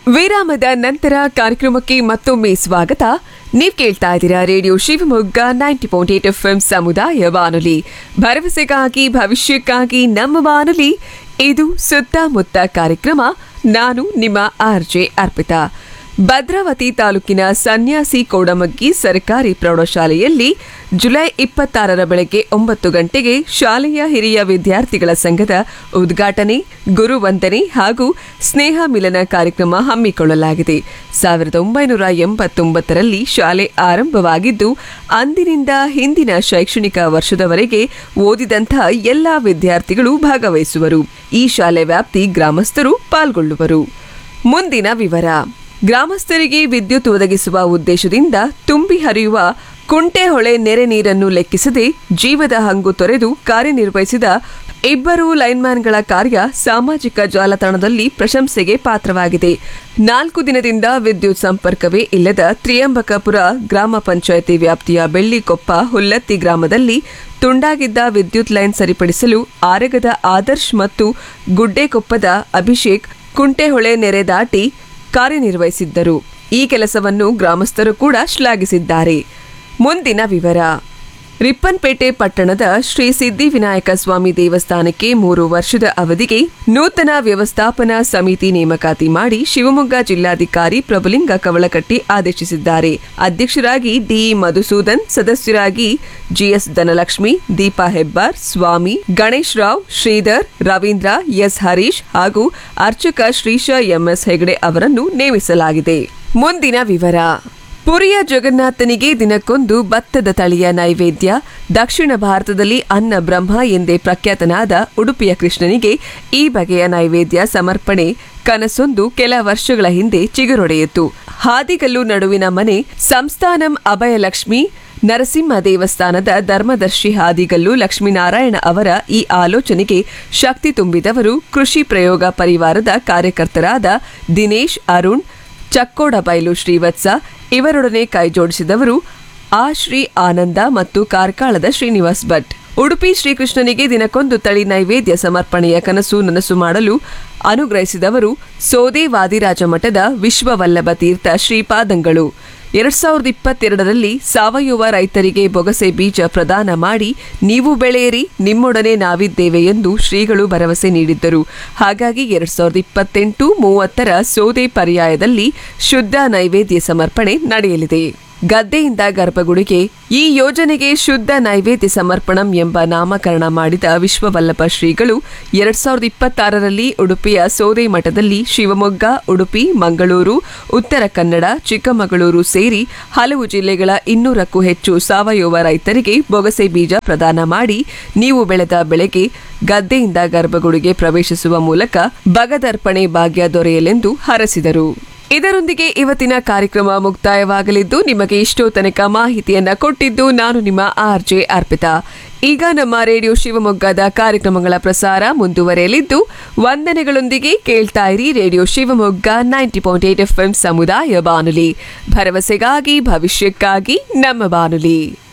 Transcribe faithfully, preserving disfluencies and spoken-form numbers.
ವಿರಾಮದ ನಂತರ ಕಾರ್ಯಕ್ರಮಕ್ಕೆ ಮತ್ತೊಮ್ಮೆ ಸ್ವಾಗತ. ನೀವ್ ಕೇಳ್ತಾ ಇದ್ದೀರಾ radio Shivamogga ninety point eight F M ಸಮುದಾಯ ಬಾನುಲಿ, ಭರವಸೆಗಾಗಿ ಭವಿಷ್ಯಕ್ಕಾಗಿ ನಮ್ಮ ಬಾನುಲಿ. ಇದು ಸುತ್ತಮುತ್ತ ಕಾರ್ಯಕ್ರಮ. ನಾನು ನಿಮ್ಮ ಆರ್ ಜೆ ಅರ್ಪಿತಾ. ಭದ್ರಾವತಿ ತಾಲೂಕಿನ ಸನ್ಯಾಸಿ ಕೋಡಮಗ್ಗಿ ಸರ್ಕಾರಿ ಪ್ರೌಢಶಾಲೆಯಲ್ಲಿ ಜುಲೈ ಇಪ್ಪತ್ತಾರರ ಬೆಳಗ್ಗೆ ಒಂಬತ್ತು ಗಂಟೆಗೆ ಶಾಲೆಯ ಹಿರಿಯ ವಿದ್ಯಾರ್ಥಿಗಳ ಸಂಘದ ಉದ್ಘಾಟನೆ, ಗುರುವಂದನೆ ಹಾಗೂ ಸ್ನೇಹ ಮಿಲನ ಕಾರ್ಯಕ್ರಮ ಹಮ್ಮಿಕೊಳ್ಳಲಾಗಿದೆ. ಸಾವಿರದ ಒಂಬೈನೂರ ಎಂಬತ್ತೊಂಬತ್ತರಲ್ಲಿ ಶಾಲೆ ಆರಂಭವಾಗಿದ್ದು, ಅಂದಿನಿಂದ ಹಿಂದಿನ ಶೈಕ್ಷಣಿಕ ವರ್ಷದವರೆಗೆ ಓದಿದಂತಹ ಎಲ್ಲಾ ವಿದ್ಯಾರ್ಥಿಗಳು ಭಾಗವಹಿಸುವರು. ಈ ಶಾಲೆ ವ್ಯಾಪ್ತಿ ಗ್ರಾಮಸ್ಥರು ಪಾಲ್ಗೊಳ್ಳುವರು. ಮುಂದಿನ ವಿವರ. ಗ್ರಾಮಸ್ಥರಿಗೆ ವಿದ್ಯುತ್ ಒದಗಿಸುವ ಉದ್ದೇಶದಿಂದ ತುಂಬಿ ಹರಿಯುವ ಕುಂಟೆಹೊಳೆ ನೆರೆ ನೀರನ್ನು ಲೆಕ್ಕಿಸದೆ ಜೀವದ ಹಂಗು ತೊರೆದು ಕಾರ್ಯನಿರ್ವಹಿಸಿದ ಇಬ್ಬರು ಲೈನ್ಮ್ಯಾನ್ಗಳ ಕಾರ್ಯ ಸಾಮಾಜಿಕ ಜಾಲತಾಣದಲ್ಲಿ ಪ್ರಶಂಸೆಗೆ ಪಾತ್ರವಾಗಿದೆ. ನಾಲ್ಕು ದಿನದಿಂದ ವಿದ್ಯುತ್ ಸಂಪರ್ಕವೇ ಇಲ್ಲದ ತ್ರಿಯಂಬಕಪುರ ಗ್ರಾಮ ಪಂಚಾಯಿತಿ ವ್ಯಾಪ್ತಿಯ ಬೆಳ್ಳಿಕೊಪ್ಪ ಹುಲ್ಲತ್ತಿ ಗ್ರಾಮದಲ್ಲಿ ತುಂಡಾಗಿದ್ದ ವಿದ್ಯುತ್ ಲೈನ್ ಸರಿಪಡಿಸಲು ಆರಗದ ಆದರ್ಶ್ ಮತ್ತು ಗುಡ್ಡೆಕೊಪ್ಪದ ಅಭಿಷೇಕ್ ಕುಂಟೆಹೊಳೆ ನೆರೆ ದಾಟಿ ಕಾರ್ಯನಿರ್ವಹಿಸಿದ್ದರು. ಈ ಕೆಲಸವನ್ನು ಗ್ರಾಮಸ್ಥರು ಕೂಡ ಶ್ಲಾಘಿಸಿದ್ದಾರೆ. ಮುಂದಿನ ವಿವರ. ರಿಪ್ಪನ್ಪೇಟೆ ಪಟ್ಟಣದ ಶ್ರೀ ಸಿದ್ಧಿವಿನಾಯಕ ಸ್ವಾಮಿ ದೇವಸ್ಥಾನಕ್ಕೆ ಮೂರು ವರ್ಷದ ಅವಧಿಗೆ ನೂತನ ವ್ಯವಸ್ಥಾಪನಾ ಸಮಿತಿ ನೇಮಕಾತಿ ಮಾಡಿ ಶಿವಮೊಗ್ಗ ಜಿಲ್ಲಾಧಿಕಾರಿ ಪ್ರಭುಲಿಂಗ ಕವಳಕಟ್ಟಿ ಆದೇಶಿಸಿದ್ದಾರೆ. ಅಧ್ಯಕ್ಷರಾಗಿ ಡಿ ಮಧುಸೂದನ್, ಸದಸ್ಯರಾಗಿ ಜಿಎಸ್ ಧನಲಕ್ಷ್ಮಿ, ದೀಪಾ ಹೆಬ್ಬಾರ್, ಸ್ವಾಮಿ, ಗಣೇಶ್ ರಾವ್, ಶ್ರೀಧರ್, ರವೀಂದ್ರ, ಎಸ್ ಹರೀಶ್ ಹಾಗೂ ಅರ್ಚಕ ಶ್ರೀಶ ಎಂಎಸ್ ಹೆಗಡೆ ಅವರನ್ನು ನೇಮಿಸಲಾಗಿದೆ. ಮುಂದಿನ ವಿವರ. ಪುರಿಯ ಜಗನ್ನಾಥನಿಗೆ ದಿನಕ್ಕೊಂದು ಭತ್ತದ ತಳಿಯ ನೈವೇದ್ಯ. ದಕ್ಷಿಣ ಭಾರತದಲ್ಲಿ ಅನ್ನ ಬ್ರಹ್ಮ ಎಂದೇ ಪ್ರಖ್ಯಾತನಾದ ಉಡುಪಿಯ ಕೃಷ್ಣನಿಗೆ ಈ ಬಗೆಯ ನೈವೇದ್ಯ ಸಮರ್ಪಣೆ ಕನಸೊಂದು ಕೆಲ ವರ್ಷಗಳ ಹಿಂದೆ ಚಿಗುರೊಡೆಯಿತು. ಹಾದಿಗಲ್ಲು ನಡುವಿನ ಮನೆ ಸಂಸ್ಥಾನಂ ಅಭಯಲಕ್ಷ್ಮಿ ನರಸಿಂಹ ದೇವಸ್ಥಾನದ ಧರ್ಮದರ್ಶಿ ಹಾದಿಗಲ್ಲು ಲಕ್ಷ್ಮೀನಾರಾಯಣ ಅವರ ಈ ಆಲೋಚನೆಗೆ ಶಕ್ತಿ ತುಂಬಿದವರು ಕೃಷಿ ಪ್ರಯೋಗ ಪರಿವಾರದ ಕಾರ್ಯಕರ್ತರಾದ ದಿನೇಶ್, ಅರುಣ್, ಚಕ್ಕೋಡಬೈಲು ಶ್ರೀವತ್ಸ ಇವರೊಡನೆ ಕೈಜೋಡಿಸಿದವರು ಆ ಶ್ರೀ ಆನಂದ ಮತ್ತು ಕಾರ್ಕಳದ ಶ್ರೀನಿವಾಸ್ ಭಟ್. ಉಡುಪಿ ಶ್ರೀಕೃಷ್ಣನಿಗೆ ದಿನಕ್ಕೊಂದು ತಳಿ ನೈವೇದ್ಯ ಸಮರ್ಪಣೆಯ ಕನಸು ನನಸು ಮಾಡಲು ಅನುಗ್ರಹಿಸಿದವರು ಸೋದೆ ವಾದಿರಾಜ ಮಠದ ವಿಶ್ವವಲ್ಲಭ ತೀರ್ಥ ಶ್ರೀಪಾದಂಗಳು. ಎರಡ್ ಸಾವಿರದ ಇಪ್ಪತ್ತೆರಡರಲ್ಲಿ ಸಾವಯವ ರೈತರಿಗೆ ಬೊಗಸೆ ಬೀಜ ಪ್ರದಾನ ಮಾಡಿ ನೀವು ಬೆಳೆಯಿರಿ, ನಿಮ್ಮೊಡನೆ ನಾವಿದ್ದೇವೆ ಎಂದು ಶ್ರೀಗಳು ಭರವಸೆ ನೀಡಿದ್ದರು. ಹಾಗಾಗಿ ಎರಡ್ ಸಾವಿರದ ಇಪ್ಪತ್ತೆಂಟು ಮೂವತ್ತರ ಸೋದೆ ಪರ್ಯಾಯದಲ್ಲಿ ಶುದ್ಧ ನೈವೇದ್ಯ ಸಮರ್ಪಣೆ ನಡೆಯಲಿದೆ. ಗದ್ದೆಯಿಂದ ಗರ್ಭಗುಡಿಗೆ ಈ ಯೋಜನೆಗೆ ಶುದ್ಧ ನೈವೇದ್ಯ ಸಮರ್ಪಣಂ ಎಂಬ ನಾಮಕರಣ ಮಾಡಿದ ವಿಶ್ವವಲ್ಲಭ ಶ್ರೀಗಳು ಎರಡ್ ಸಾವಿರದ ಇಪ್ಪತ್ತಾರರಲ್ಲಿ ಉಡುಪಿಯ ಸೋದೆ ಮಠದಲ್ಲಿ ಶಿವಮೊಗ್ಗ, ಉಡುಪಿ, ಮಂಗಳೂರು, ಉತ್ತರ ಕನ್ನಡ, ಚಿಕ್ಕಮಗಳೂರು ಸೇರಿ ಹಲವು ಜಿಲ್ಲೆಗಳ ಇನ್ನೂರಕ್ಕೂ ಹೆಚ್ಚು ಸಾವಯವ ರೈತರಿಗೆ ಬೊಗಸೆ ಬೀಜ ಪ್ರದಾನ ಮಾಡಿ ನೀವು ಬೆಳೆದ ಬೆಳೆಗೆ ಗದ್ದೆಯಿಂದ ಗರ್ಭಗುಡಿಗೆ ಪ್ರವೇಶಿಸುವ ಮೂಲಕ ಬಗದರ್ಪಣೆ ಭಾಗ್ಯ ದೊರೆಯಲೆಂದು ಹರಸಿದರು. ಇದರೊಂದಿಗೆ ಇವತ್ತಿನ ಕಾರ್ಯಕ್ರಮ ಮುಕ್ತಾಯವಾಗಲಿದ್ದು, ನಿಮಗೆ ಇಷ್ಟೋ ತನಕ ಮಾಹಿತಿಯನ್ನ ಕೊಟ್ಟಿದ್ದು ನಾನು ನಿಮ್ಮ ಆರ್ ಜೆ ಅರ್ಪಿತಾ. ಈಗ ನಮ್ಮ ರೇಡಿಯೋ ಶಿವಮೊಗ್ಗದ ಕಾರ್ಯಕ್ರಮಗಳ ಪ್ರಸಾರ ಮುಂದುವರೆಯಲಿದ್ದು, ವಂದನೆಗಳೊಂದಿಗೆ ಕೇಳ್ತಾ ಇರಿ radio Shivamogga ninety point eight F M ಸಮುದಾಯ ಬಾನುಲಿ, ಭರವಸೆಗಾಗಿ ಭವಿಷ್ಯಕ್ಕಾಗಿ ನಮ್ಮ ಬಾನುಲಿ.